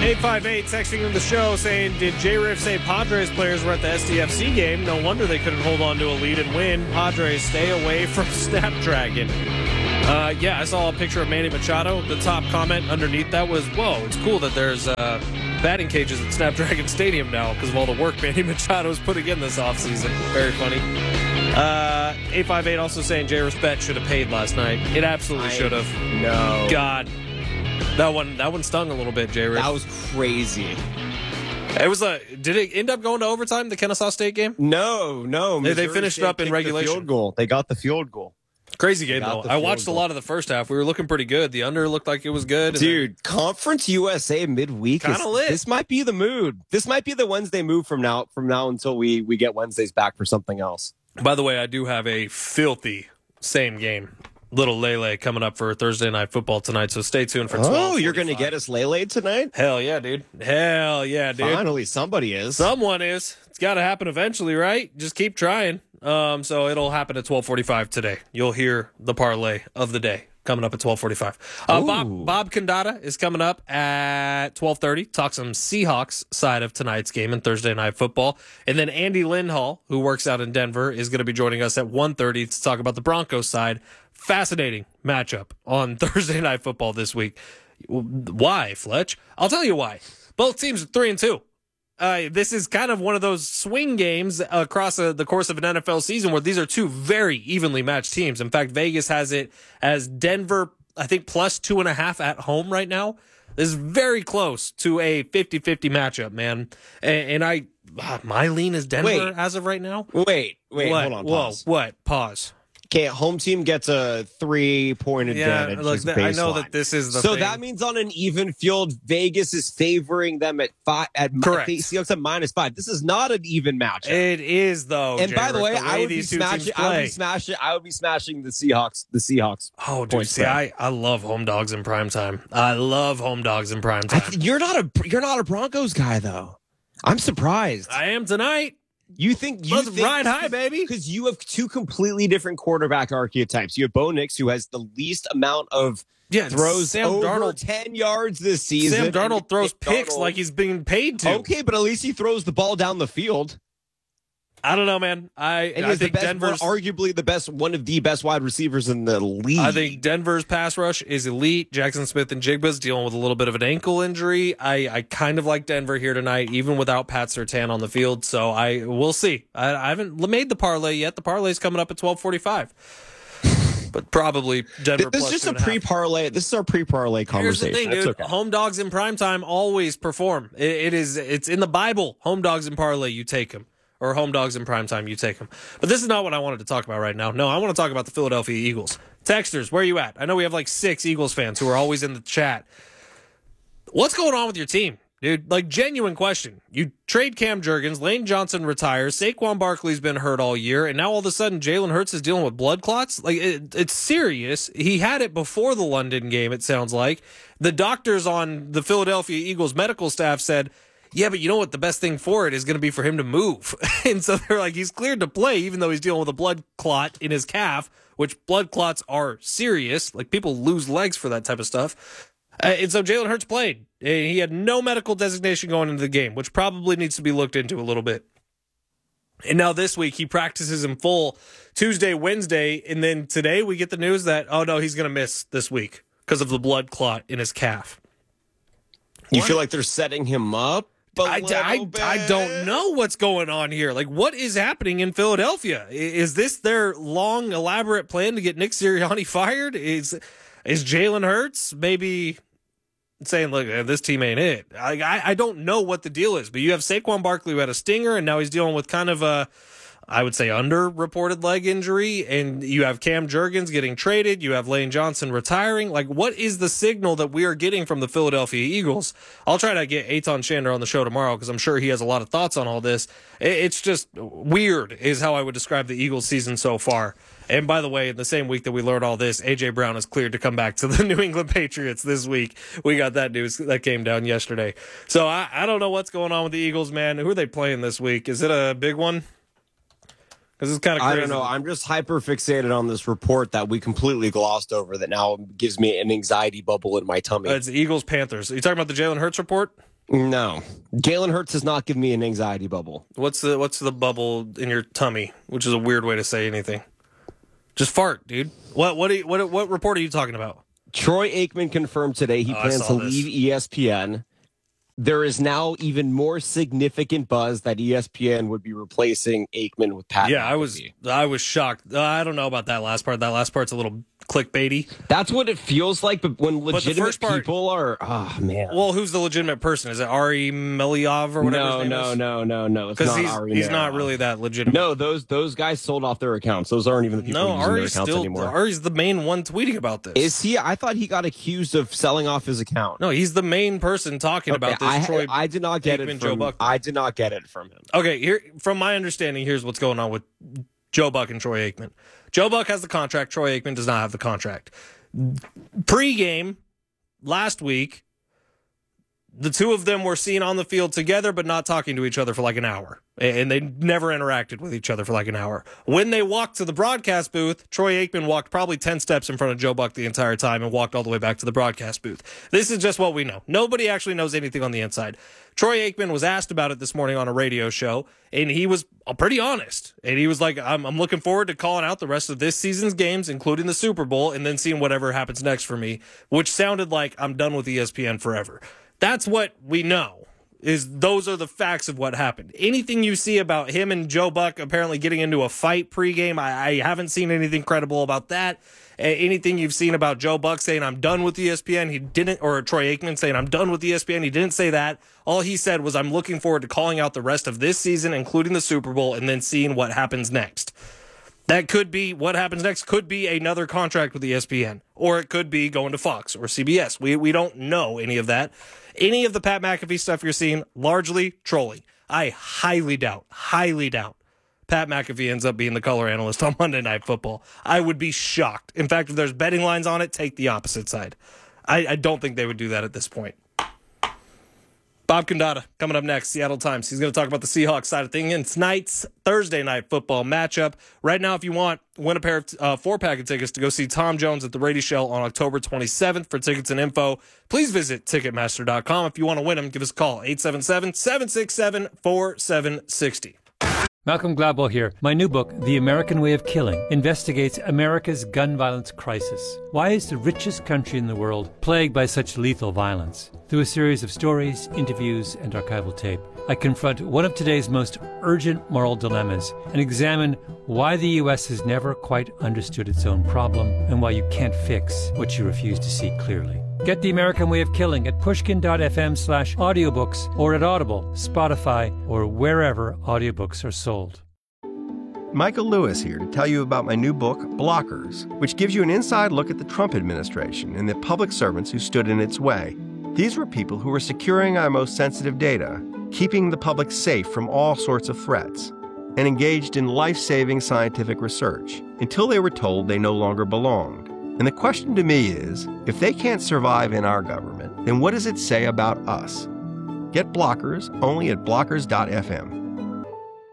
858 texting in the show saying, did J-Riff say Padres players were at the SDFC game? No wonder they couldn't hold on to a lead and win. Padres stay away from Snapdragon. Yeah, I saw a picture of Manny Machado. The top comment underneath that was, whoa, it's cool that there's batting cages at Snapdragon Stadium now because of all the work Manny Machado is putting in this offseason. Very funny. 858 also saying J-Riff's bet should have paid last night. It absolutely should have. No. God. That one stung a little bit, J-Riff. That was crazy. It was did it end up going to overtime, the Kennesaw State game? No. They finished it up in regulation. Field goal. They got the field goal. Crazy game, though. I watched a lot of the first half. We were looking pretty good. The under looked like it was good. Dude, Conference USA midweek kind of lit. This might be the mood. This might be the Wednesday move from now until we get Wednesdays back for something else. By the way, I do have a filthy same game. Little Lele coming up for Thursday Night Football tonight, so stay tuned for 12:45. Oh, you're going to get us Lele tonight? Hell yeah, dude. Finally, somebody is. Someone is. It's got to happen eventually, right? Just keep trying. So it'll happen at 12:45 today. You'll hear the parlay of the day coming up at 12:45. Bob Condata is coming up at 12:30. Talk some Seahawks side of tonight's game in Thursday Night Football. And then Andy Lindhall, who works out in Denver, is going to be joining us at 1:30 to talk about the Broncos side. Fascinating matchup on Thursday Night Football this week. Why, Fletch? I'll tell you why. Both teams are 3-2. This is kind of one of those swing games across the course of an NFL season where these are two very evenly matched teams. In fact, Vegas has it as Denver, I think, plus 2.5 at home right now. This is very close to a 50-50 matchup, man. And my lean is Denver as of right now. Wait, what? Hold on, pause. Whoa, what? Pause. Okay, home team gets a 3-point advantage. Look, I know that this is the so thing. that means on an even field, Vegas is favoring them at five. Correct. Seahawks at -5. This is not an even matchup. It is though. And by the way, I would be smashing the Seahawks. The Seahawks. Oh, dude, see, I love home dogs in primetime. I love home dogs in primetime. You're not a Broncos guy though. I'm surprised. I am tonight. Let's ride high, baby. Because you have two completely different quarterback archetypes. You have Bo Nix, who has the least amount of throws Sam over Darnold, 10 yards this season. Sam Darnold throws picks like he's being paid to. Okay, but at least he throws the ball down the field. I don't know, man. I think Denver's arguably one of the best wide receivers in the league. I think Denver's pass rush is elite. Jackson Smith and Jigba's dealing with a little bit of an ankle injury. I kind of like Denver here tonight, even without Pat Surtain on the field. So we'll see. I haven't made the parlay yet. The parlay's coming up at 12:45. But probably Denver. This is just a pre-parlay. This is our pre-parlay conversation. Here's the thing, dude. Okay. Home dogs in primetime always perform. It's in the Bible. Home dogs in parlay, you take them. Or home dogs in primetime, you take them. But this is not what I wanted to talk about right now. No, I want to talk about the Philadelphia Eagles. Texters, where are you at? I know we have like 6 Eagles fans who are always in the chat. What's going on with your team, dude? Like, genuine question. You trade Cam Jurgens, Lane Johnson retires, Saquon Barkley's been hurt all year, and now all of a sudden Jalen Hurts is dealing with blood clots? Like, it's serious. He had it before the London game, it sounds like. The doctors on the Philadelphia Eagles medical staff said, yeah, but you know what? The best thing for it is going to be for him to move. And so they're like, he's cleared to play, even though he's dealing with a blood clot in his calf, which blood clots are serious. Like, people lose legs for that type of stuff. And so Jalen Hurts played. He had no medical designation going into the game, which probably needs to be looked into a little bit. And now this week, he practices in full Tuesday, Wednesday, and then today we get the news that, oh, no, he's going to miss this week because of the blood clot in his calf. You feel like they're setting him up? I don't know what's going on here. Like, what is happening in Philadelphia? Is this their long, elaborate plan to get Nick Sirianni fired? Is Jalen Hurts maybe saying, look, this team ain't it? I don't know what the deal is, but you have Saquon Barkley who had a stinger, and now he's dealing with kind of a, I would say, underreported leg injury, and you have Cam Jurgens getting traded. You have Lane Johnson retiring. Like, what is the signal that we are getting from the Philadelphia Eagles? I'll try to get Eitan Shander on the show tomorrow because I'm sure he has a lot of thoughts on all this. It's just weird is how I would describe the Eagles season so far. And by the way, in the same week that we learned all this, A.J. Brown is cleared to come back to the New England Patriots this week. We got that news that came down yesterday. So I don't know what's going on with the Eagles, man. Who are they playing this week? Is it a big one? This is kind of crazy. I don't know. I'm just hyper fixated on this report that we completely glossed over that now gives me an anxiety bubble in my tummy. It's Eagles-Panthers. Are you talking about the Jalen Hurts report? No. Jalen Hurts does not give me an anxiety bubble. What's the bubble in your tummy, which is a weird way to say anything? Just fart, dude. What report are you talking about? Troy Aikman confirmed today he plans to leave ESPN. There is now even more significant buzz that ESPN would be replacing Aikman with Pat McAfee. I was shocked. I don't know about that last part. That last part's a little clickbaity. That's what it feels like, but when legitimate people are... Oh, man. Well, who's the legitimate person? Is it Ari Meliov or whatever his name is? No. It's not Ari. He's not really that legitimate. No, those guys sold off their accounts. Those aren't even the people using their accounts anymore. Ari's the main one tweeting about this. Is he? I thought he got accused of selling off his account. No, he's the main person talking about this. I did not get it from Buck. I did not get it from him. Okay, here from my understanding, here's what's going on with Joe Buck and Troy Aikman. Joe Buck has the contract. Troy Aikman does not have the contract. Pre-game last week, the two of them were seen on the field together, but not talking to each other for like an hour. And they never interacted with each other for like an hour. When they walked to the broadcast booth, Troy Aikman walked probably 10 steps in front of Joe Buck the entire time and walked all the way back to the broadcast booth. This is just what we know. Nobody actually knows anything on the inside. Troy Aikman was asked about it this morning on a radio show, and he was pretty honest. And he was like, I'm looking forward to calling out the rest of this season's games, including the Super Bowl, and then seeing whatever happens next for me, which sounded like I'm done with ESPN forever. That's what we know. Those are the facts of what happened. Anything you see about him and Joe Buck apparently getting into a fight pregame, I haven't seen anything credible about that. Anything you've seen about Joe Buck saying, I'm done with ESPN, he didn't, or Troy Aikman saying, I'm done with ESPN, he didn't say that. All he said was, I'm looking forward to calling out the rest of this season, including the Super Bowl, and then seeing what happens next. That could be what happens next, could be another contract with ESPN, or it could be going to Fox or CBS. We don't know any of that. Any of the Pat McAfee stuff you're seeing, largely trolling. I highly doubt Pat McAfee ends up being the color analyst on Monday Night Football. I would be shocked. In fact, if there's betting lines on it, take the opposite side. I don't think they would do that at this point. Bob Condotta coming up next, Seattle Times. He's going to talk about the Seahawks side of things in tonight's Thursday Night Football matchup. Right now, if you want, win a pair of 4-pack of tickets to go see Tom Jones at the Brady Show on October 27th. For tickets and info, please visit Ticketmaster.com. If you want to win them, give us a call, 877-767-4760. Malcolm Gladwell here. My new book, The American Way of Killing, investigates America's gun violence crisis. Why is the richest country in the world plagued by such lethal violence? Through a series of stories, interviews, and archival tape, I confront one of today's most urgent moral dilemmas and examine why the U.S. has never quite understood its own problem and why you can't fix what you refuse to see clearly. Get The American Way of Killing at pushkin.fm/audiobooks or at Audible, Spotify, or wherever audiobooks are sold. Michael Lewis here to tell you about my new book, Blockers, which gives you an inside look at the Trump administration and the public servants who stood in its way. These were people who were securing our most sensitive data, keeping the public safe from all sorts of threats, and engaged in life-saving scientific research until they were told they no longer belonged. And the question to me is, if they can't survive in our government, then what does it say about us? Get Blockers only at blockers.fm.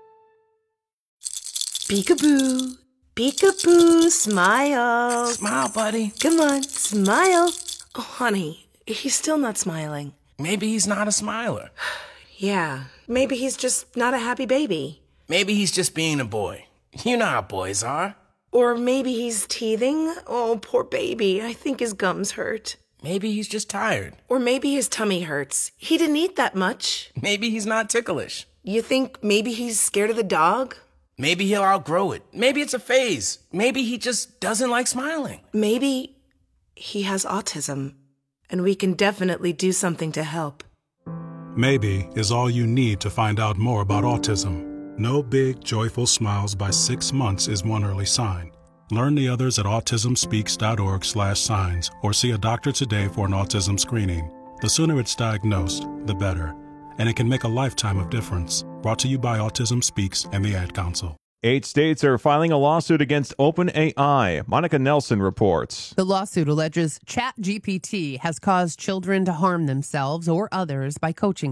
Peekaboo, peekaboo, smile. Smile, buddy. Come on, smile. Oh, honey, he's still not smiling. Maybe he's not a smiler. Yeah, maybe he's just not a happy baby. Maybe he's just being a boy. You know how boys are. Or maybe he's teething. Oh, poor baby. I think his gums hurt. Maybe he's just tired. Or maybe his tummy hurts. He didn't eat that much. Maybe he's not ticklish. You think maybe he's scared of the dog? Maybe he'll outgrow it. Maybe it's a phase. Maybe he just doesn't like smiling. Maybe he has autism, and we can definitely do something to help. Maybe is all you need to find out more about autism. No big, joyful smiles by 6 months is one early sign. Learn the others at autismspeaks.org/signs or see a doctor today for an autism screening. The sooner it's diagnosed, the better. And it can make a lifetime of difference. Brought to you by Autism Speaks and the Ad Council. 8 states are filing a lawsuit against OpenAI. Monica Nelson reports. The lawsuit alleges ChatGPT has caused children to harm themselves or others by coaching them.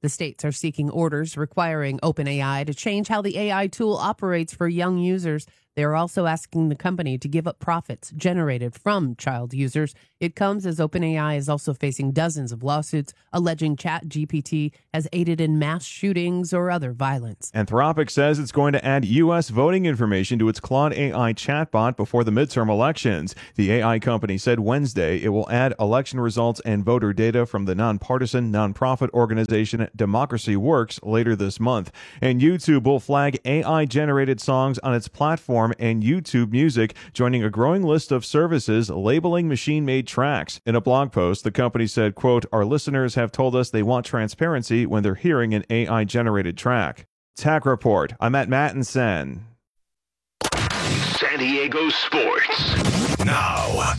The states are seeking orders requiring OpenAI to change how the AI tool operates for young users. They are also asking the company to give up profits generated from child users. It comes as OpenAI is also facing dozens of lawsuits alleging ChatGPT has aided in mass shootings or other violence. Anthropic says it's going to add U.S. voting information to its Claude AI chatbot before the midterm elections. The AI company said Wednesday it will add election results and voter data from the nonpartisan nonprofit organization Democracy Works later this month. And YouTube will flag AI-generated songs on its platform and YouTube Music, joining a growing list of services labeling machine-made tracks. In a blog post, the company said, quote, "Our listeners have told us they want transparency when they're hearing an AI-generated track." Tech Report. I'm at Mattinson. San Diego Sports. Now.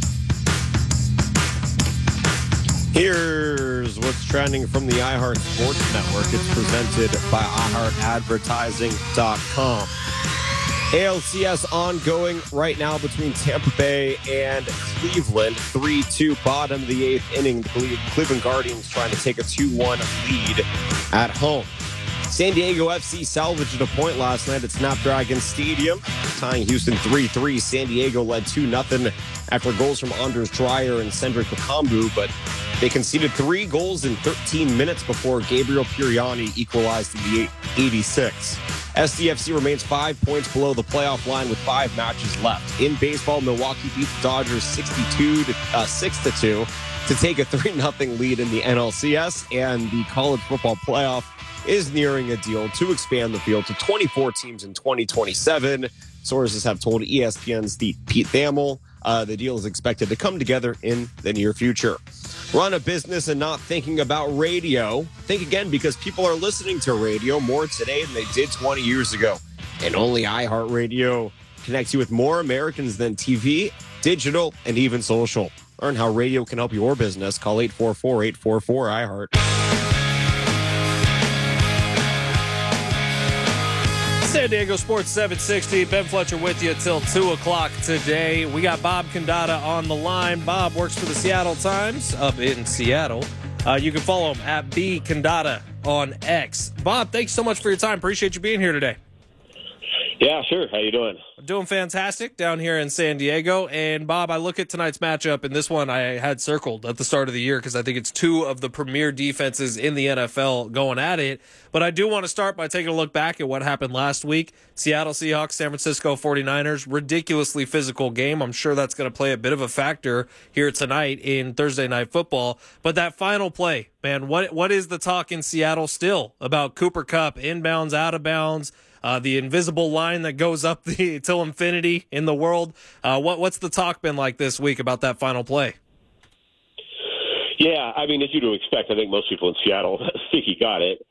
Here's what's trending from the iHeart Sports Network. It's presented by iHeartAdvertising.com. ALCS ongoing right now between Tampa Bay and Cleveland. 3-2 bottom of the eighth inning. The Cleveland Guardians trying to take a 2-1 lead at home. San Diego FC salvaged a point last night at Snapdragon Stadium, tying Houston 3-3. San Diego led 2-0 after goals from Anders Dreyer and Cedric Bakambu, but they conceded 3 goals in 13 minutes before Gabriel Piriani equalized in the 86th. SDFC remains 5 points below the playoff line with 5 matches left. In baseball, Milwaukee beat the Dodgers 6-2 to take a 3-0 lead in the NLCS, and the college football playoff is nearing a deal to expand the field to 24 teams in 2027. Sources have told ESPN's Pete Thamel the deal is expected to come together in the near future. Run a business and not thinking about radio? Think again, because people are listening to radio more today than they did 20 years ago. And only iHeartRadio connects you with more Americans than TV, digital, and even social. Learn how radio can help your business. Call 844-844-iHeart. San Diego Sports 760. Ben Fletcher with you till 2 o'clock today. We got Bob Condata on the line. Bob works for the Seattle Times up in Seattle. You can follow him at bcondata on X. Bob, thanks so much for your time. Appreciate you being here today. Yeah, sure. How you doing? Doing fantastic down here in San Diego. And, Bob, I look at tonight's matchup, and this one I had circled at the start of the year because I think it's 2 of the premier defenses in the NFL going at it. But I do want to start by taking a look back at what happened last week. Seattle Seahawks, San Francisco 49ers, ridiculously physical game. I'm sure that's going to play a bit of a factor here tonight in Thursday Night Football. But that final play, man, what is the talk in Seattle still about Cooper Kupp, inbounds, out of bounds? The invisible line that goes up till infinity in the world. What's the talk been like this week about that final play? Yeah, I mean, as you'd expect, I think most people in Seattle think he got it.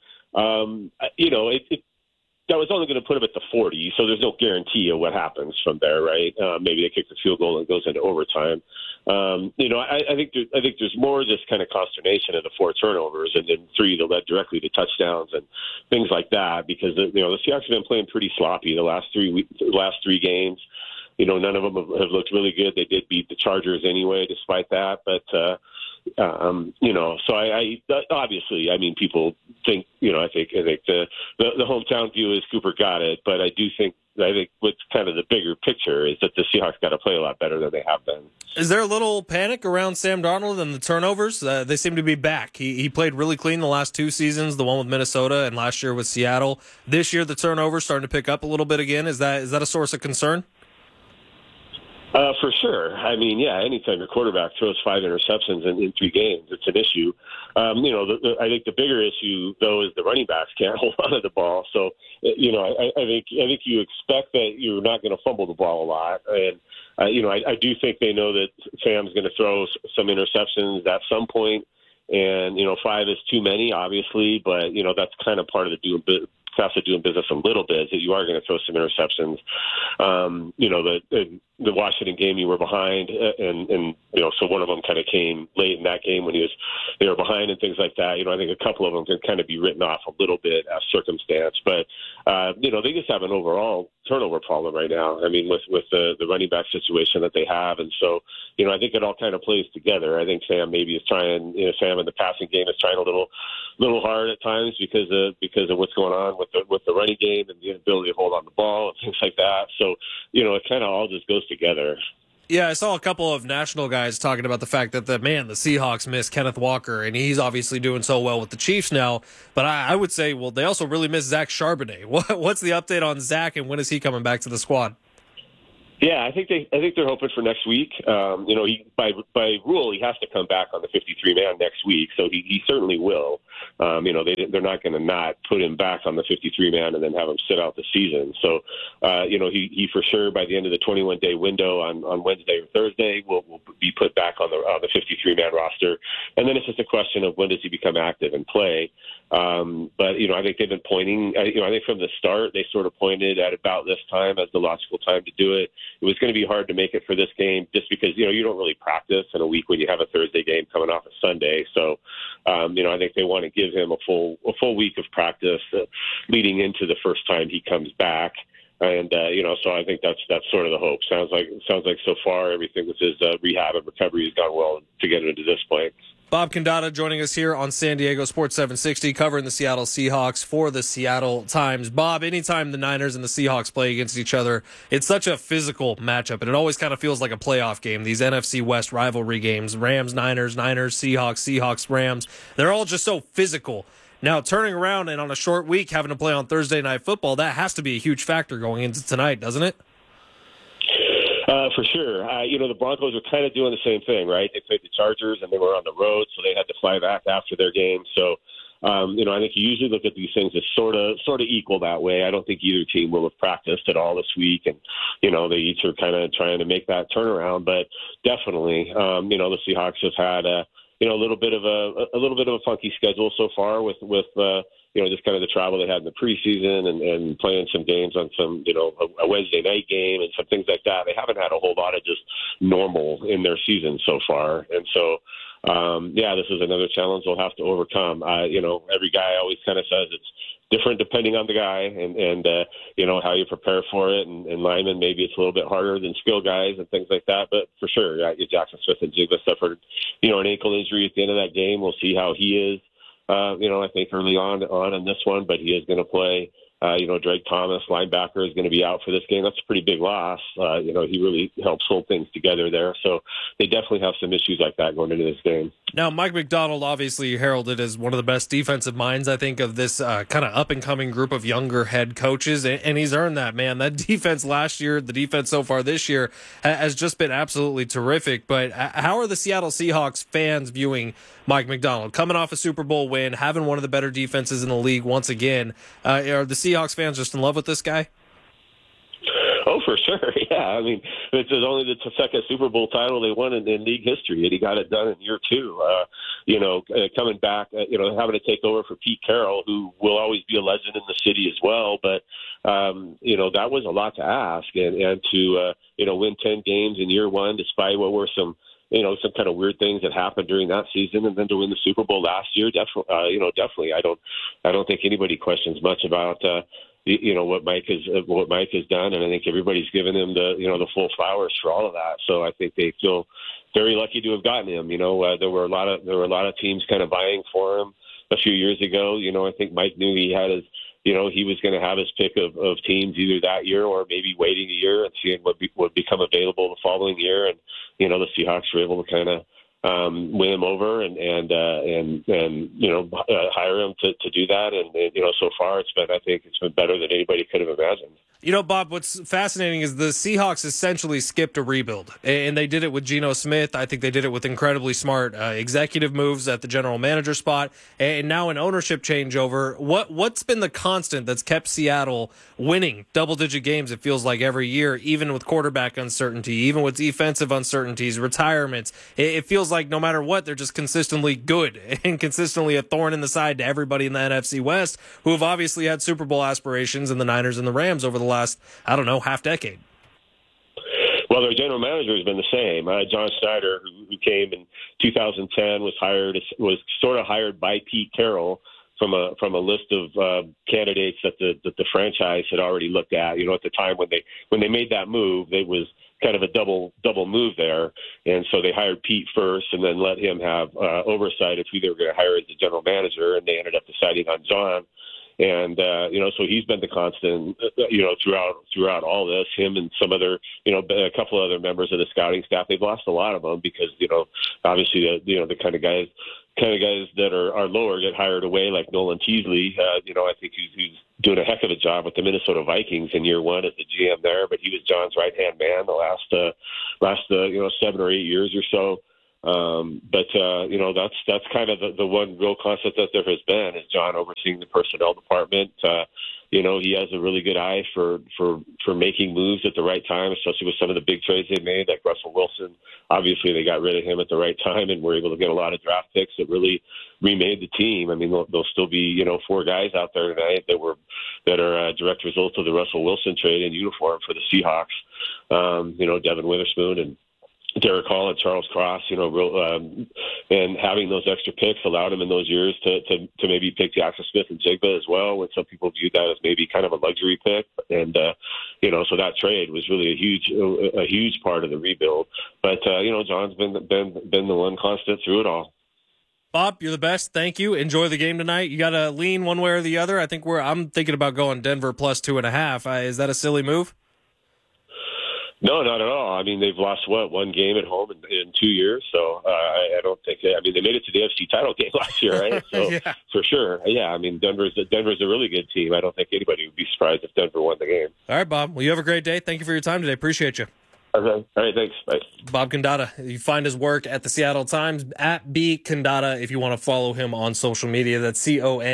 That was only going to put him at the 40, so there's no guarantee of what happens from there, right? Maybe they kick the field goal and it goes into overtime. I think there's more just kind of consternation in the 4 turnovers and then 3 that led directly to touchdowns and things like that, because the Seahawks have been playing pretty sloppy the last 3 games. None of them have looked really good. They did beat the Chargers anyway, despite that. But so I obviously, I mean, people think, I think the hometown view is Cooper got it, but I think what's kind of the bigger picture is that the Seahawks got to play a lot better than they have been. Is there a little panic around Sam Darnold and the turnovers? They seem to be back. He played really clean the last 2 seasons, the one with Minnesota and last year with Seattle. This year, the turnovers starting to pick up a little bit again. Is that a source of concern? For sure. I mean, yeah, anytime your quarterback throws 5 interceptions in 3 games, it's an issue. I think the bigger issue, though, is the running backs can't hold on to the ball. So, I think you expect that you're not going to fumble the ball a lot. And, I do think they know that Sam's going to throw some interceptions at some point. And, 5 is too many, obviously, but, that's kind of part of the doing business a little bit, that you are going to throw some interceptions. the Washington game, you were behind, and so one of them kind of came late in that game when they were behind and things like that. I think a couple of them can kind of be written off a little bit as circumstance, but they just have an overall turnover problem right now. I mean, with the running back situation that they have, and so I think it all kind of plays together. I think Sam maybe is trying. Sam in the passing game is trying a little hard at times because of what's going on with the running game and the inability to hold on the ball and things like that. So it kind of all just goes together. Yeah, I saw a couple of national guys talking about the fact that the Seahawks miss Kenneth Walker, and he's obviously doing so well with the Chiefs now. But I would say, well, they also really miss Zach Charbonnet. What's the update on Zach, and when is he coming back to the squad? Yeah, I think they're hoping for next week. He by rule he has to come back on the 53-man next week, so he certainly will. They're not going to not put him back on the 53-man and then have him sit out the season. So, he for sure by the end of the 21-day window on Wednesday or Thursday will be put back on the 53-man roster, and then it's just a question of when does he become active and play. But I think they've been pointing. I think from the start they sort of pointed at about this time as the logical time to do it. It was going to be hard to make it for this game just because you don't really practice in a week when you have a Thursday game coming off a Sunday. So I think they want to give him a full week of practice leading into the first time he comes back. And so I think that's sort of the hope. Sounds like so far everything with his rehab and recovery has gone well to get him to this point. Bob Condata joining us here on San Diego Sports 760, covering the Seattle Seahawks for the Seattle Times. Bob, anytime the Niners and the Seahawks play against each other, it's such a physical matchup, and it always kind of feels like a playoff game. These NFC West rivalry games, Rams, Niners, Seahawks, Seahawks, Rams, they're all just so physical. Now, turning around and on a short week having to play on Thursday Night Football, that has to be a huge factor going into tonight, doesn't it? For sure. The Broncos are kind of doing the same thing, right? They played the Chargers and they were on the road, so they had to fly back after their game. So, I think you usually look at these things as sort of equal that way. I don't think either team will have practiced at all this week, and they each are kind of trying to make that turnaround. But definitely, the Seahawks have had a little bit of a funky schedule so far with just kind of the travel they had in the preseason and playing some games on some, a Wednesday night game and some things like that. They haven't had a whole lot of just normal in their season so far. And so, this is another challenge they'll have to overcome. Every guy always kind of says it's different depending on the guy and how you prepare for it. And linemen, maybe it's a little bit harder than skill guys and things like that. But for sure, Jackson Smith and Jigba suffered, an ankle injury at the end of that game. We'll see how he is. I think early on in this one, but he is going to play. Drake Thomas, linebacker, is going to be out for this game. That's a pretty big loss. He really helps hold things together there. So they definitely have some issues like that going into this game. Now, Mike Macdonald obviously heralded as one of the best defensive minds, I think, of this kind of up-and-coming group of younger head coaches, and he's earned that, man. That defense last year, the defense so far this year, has just been absolutely terrific. But how are the Seattle Seahawks fans viewing Mike Macdonald? Coming off a Super Bowl win, having one of the better defenses in the league once again, are the Seahawks fans just in love with this guy? Oh, for sure. Yeah. I mean, it's only the second Super Bowl title they won in league history, and he got it done in year two. Coming back, having to take over for Pete Carroll, who will always be a legend in the city as well. But, that was a lot to ask. And to, win 10 games in year one, despite what were some kind of weird things that happened during that season, and then to win the Super Bowl last year, definitely. I don't think anybody questions much about, what Mike has done, and I think everybody's given him the full flowers for all of that. So I think they feel very lucky to have gotten him. There were a lot of teams kind of vying for him a few years ago. I think Mike knew he had his, he was going to have his pick of teams either that year or maybe waiting a year and seeing what would become available the following year. And the Seahawks were able to kind of win him over and hire him to do that. And so far I think it's been better than anybody could have imagined. Bob, what's fascinating is the Seahawks essentially skipped a rebuild, and they did it with Geno Smith. I think they did it with incredibly smart executive moves at the general manager spot, and now an ownership changeover. What's been the constant that's kept Seattle winning double-digit games, it feels like, every year, even with quarterback uncertainty, even with defensive uncertainties, retirements? It feels like no matter what, they're just consistently good and consistently a thorn in the side to everybody in the NFC West, who have obviously had Super Bowl aspirations in the Niners and the Rams over the last, half decade. Well, they're general manager has been the same. John Schneider, who came in 2010, was sort of hired by Pete Carroll from a list of candidates that the franchise had already looked at. You know, at the time when they made that move, it was kind of a double move there, and so they hired Pete first, and then let him have oversight of who they were going to hire as the general manager, and they ended up deciding on John. And so he's been the constant, throughout all this. Him and some other, a couple other members of the scouting staff. They've lost a lot of them because, obviously, the kind of guys that are lower get hired away, like Nolan Teasley. I think he's doing a heck of a job with the Minnesota Vikings in year one as the GM there. But he was John's right-hand man the last 7 or 8 years or so. That's kind of the one real concept that there has been is John overseeing the personnel department. He has a really good eye for making moves at the right time, especially with some of the big trades they made, like Russell Wilson. Obviously, they got rid of him at the right time and were able to get a lot of draft picks that really remade the team. I mean, there'll still be 4 guys out there tonight that are a direct result of the Russell Wilson trade in uniform for the Seahawks. Devin Witherspoon and Derek Hall and Charles Cross, and having those extra picks allowed him in those years to maybe pick Jackson Smith and Jigba as well, when some people viewed that as maybe kind of a luxury pick. And, so that trade was really a huge part of the rebuild. But, John's been the one constant through it all. Bob, you're the best. Thank you. Enjoy the game tonight. You got to lean one way or the other. I'm thinking about going Denver plus 2.5. Is that a silly move? No, not at all. I mean, they've lost, one game at home in 2 years. So I don't think they made it to the NFC title game last year, right? So yeah. For sure. Yeah, I mean, Denver's a really good team. I don't think anybody would be surprised if Denver won the game. All right, Bob. Well, you have a great day. Thank you for your time today. Appreciate you. Okay. All right, thanks. Bye. Bob Condotta. You find his work at the Seattle Times, at B Condotta, if you want to follow him on social media. That's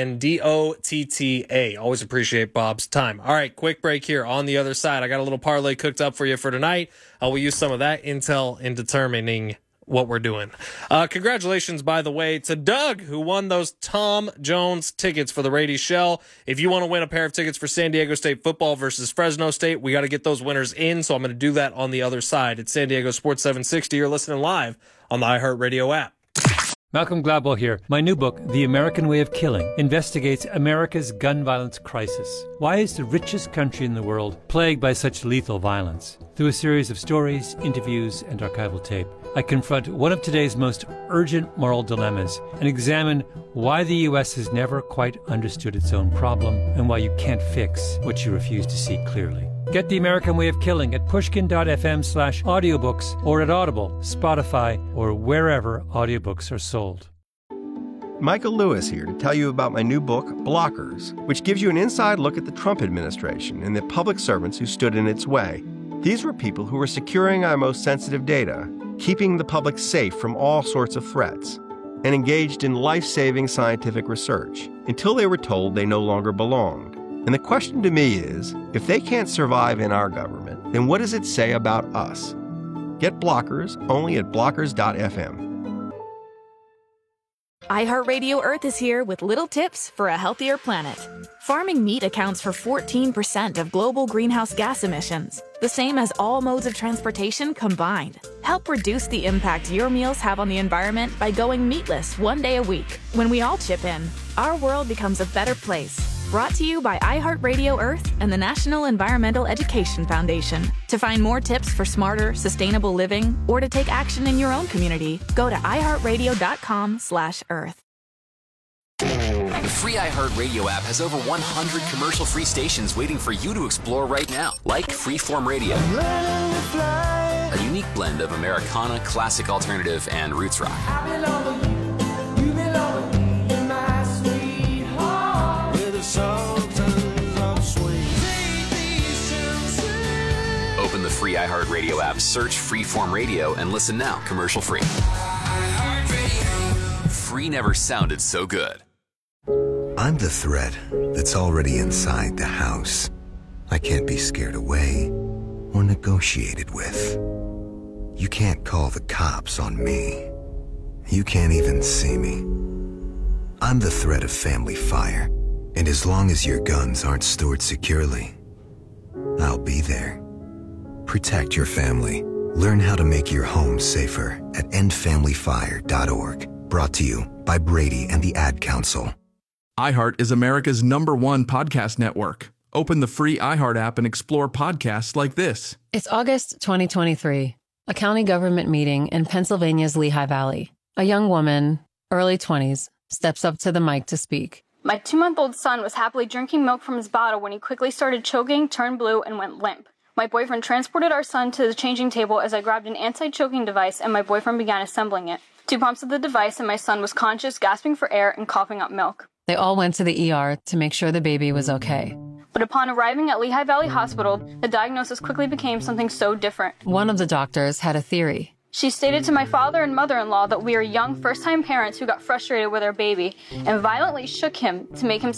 CONDOTTA. Always appreciate Bob's time. All right, quick break here. On the other side, I got a little parlay cooked up for you for tonight. We'll use some of that intel in determining what we're doing. Congratulations, by the way, to Doug, who won those Tom Jones tickets for the Rady Shell. If you want to win a pair of tickets for San Diego State football versus Fresno State, we got to get those winners in, so I'm going to do that on the other side. It's San Diego Sports 760. You're listening live on the iHeartRadio app. Malcolm Gladwell here. My new book, The American Way of Killing, investigates America's gun violence crisis. Why is the richest country in the world plagued by such lethal violence? Through a series of stories, interviews, and archival tape, I confront one of today's most urgent moral dilemmas and examine why the U.S. has never quite understood its own problem and why you can't fix what you refuse to see clearly. Get The American Way of Killing at pushkin.fm/audiobooks or at Audible, Spotify, or wherever audiobooks are sold. Michael Lewis here to tell you about my new book, Blockers, which gives you an inside look at the Trump administration and the public servants who stood in its way. These were people who were securing our most sensitive data, keeping the public safe from all sorts of threats, and engaged in life-saving scientific research until they were told they no longer belonged. And the question to me is, if they can't survive in our government, then what does it say about us? Get Blockers only at blockers.fm. iHeartRadio Earth is here with little tips for a healthier planet. Farming meat accounts for 14% of global greenhouse gas emissions, the same as all modes of transportation combined. Help reduce the impact your meals have on the environment by going meatless one day a week. When we all chip in, our world becomes a better place. Brought to you by iHeartRadio Earth and the National Environmental Education Foundation. To find more tips for smarter, sustainable living, or to take action in your own community, go to iHeartRadio.com/Earth. The free iHeartRadio app has over 100 commercial-free stations waiting for you to explore right now, like Freeform Radio, a unique blend of Americana, classic alternative, and roots rock. Open the free iHeartRadio app, search Freeform Radio, and listen now, commercial-free. Free never sounded so good. I'm the threat that's already inside the house. I can't be scared away or negotiated with. You can't call the cops on me. You can't even see me. I'm the threat of family fire, and as long as your guns aren't stored securely, I'll be there. Protect your family. Learn how to make your home safer at endfamilyfire.org. Brought to you by Brady and the Ad Council. iHeart is America's #1 podcast network. Open the free iHeart app and explore podcasts like this. It's August 2023, a county government meeting in Pennsylvania's Lehigh Valley. A young woman, early 20s, steps up to the mic to speak. My 2-month-old son was happily drinking milk from his bottle when he quickly started choking, turned blue, and went limp. My boyfriend transported our son to the changing table as I grabbed an anti-choking device and my boyfriend began assembling it. 2 pumps of the device and my son was conscious, gasping for air, and coughing up milk. They all went to the ER to make sure the baby was okay. But upon arriving at Lehigh Valley Hospital, the diagnosis quickly became something so different. One of the doctors had a theory. She stated to my father and mother-in-law that we are young first-time parents who got frustrated with our baby and violently shook him to make him